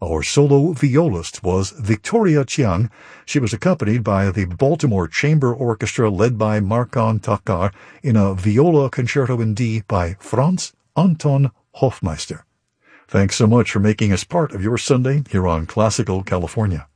Our solo violist was Victoria Chiang. She was accompanied by the Baltimore Chamber Orchestra led by Marcon Takar in a viola concerto in D by Franz Anton Hofmeister. Thanks so much for making us part of your Sunday here on Classical California.